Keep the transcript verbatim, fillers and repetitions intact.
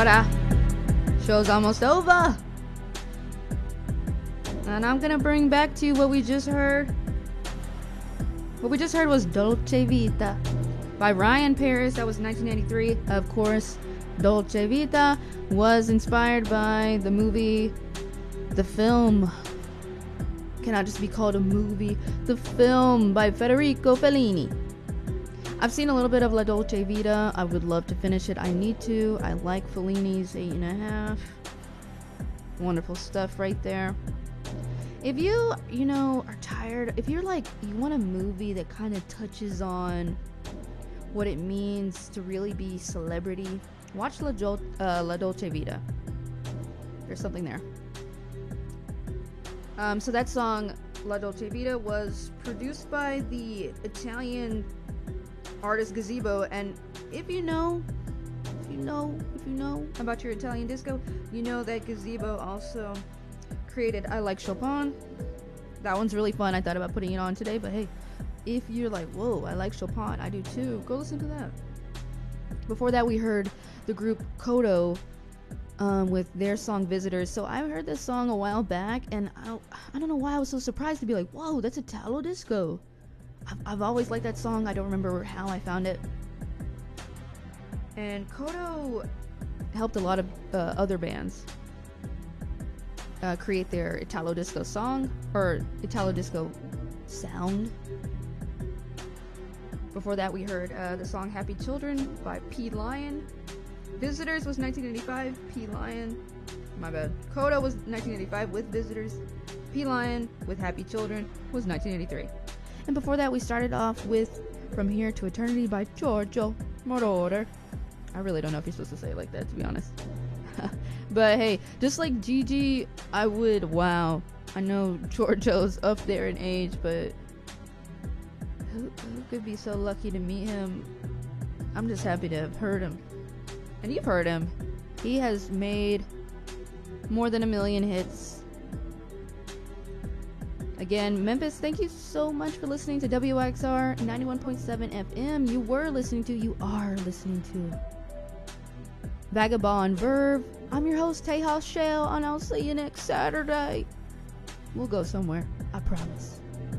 Ta-da! Show's almost over. And I'm gonna bring back to you what we just heard. What we just heard was Dolce Vita by Ryan Paris. That was nineteen ninety-three. Of course, Dolce Vita was inspired by the movie, the film. Cannot just be called a movie. The film by Federico Fellini. I've seen a little bit of La Dolce Vita. I would love to finish it. I need to. I like Fellini's Eight and a Half. Wonderful stuff right there. If you, you know, are tired, if you're like, you want a movie that kind of touches on what it means to really be celebrity, watch La, Jol- uh, La Dolce Vita. There's something there. Um, so that song, La Dolce Vita, was produced by the Italian artist Gazebo, and if you know, if you know, if you know about your Italian disco, you know that Gazebo also created I Like Chopin. That one's really fun. I thought about putting it on today, but hey, if you're like, whoa, I like Chopin, I do too, go listen to that. Before that, we heard the group Kodo um, with their song Visitors. So I heard this song a while back, and I, I don't know why I was so surprised to be like, whoa, that's Italo disco. I've, I've always liked that song. I don't remember how I found it. And Kodo helped a lot of uh, other bands uh, create their Italo disco song, or Italo disco sound. Before that, we heard uh, the song Happy Children by P. Lion. Visitors was nineteen eighty-five. P. Lion, my bad. Kodo was nineteen eighty-five with Visitors. P. Lion with Happy Children was nineteen eighty-three. And before that, we started off with From Here to Eternity by Giorgio Moroder. I really don't know if you're supposed to say it like that, to be honest. But hey, just like Gigi, I would, wow. I know Giorgio's up there in age, but who, who could be so lucky to meet him? I'm just happy to have heard him. And you've heard him. He has made more than a million hits. Again, Memphis, thank you so much for listening to W X R ninety-one point seven F M. You were listening to, you are listening to Vagabond Verve. I'm your host, Tejas Shell, and I'll see you next Saturday. We'll go somewhere, I promise.